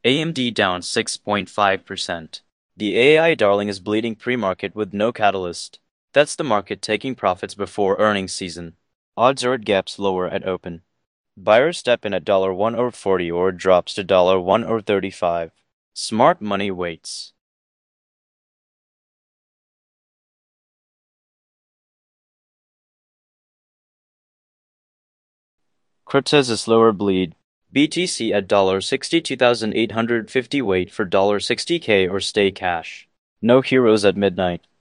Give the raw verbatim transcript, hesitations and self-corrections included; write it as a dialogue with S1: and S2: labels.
S1: A M D down six point five percent. The A I darling is bleeding pre-market with no catalyst. That's the market taking profits before earnings season. Odds are at gaps lower at open. Buyers step in at one dollar forty or it drops to one dollar thirty-five. Smart money waits. Cortez a slower bleed. B T C at sixty-two thousand eight hundred fifty wait for sixty K or stay cash. No heroes at midnight.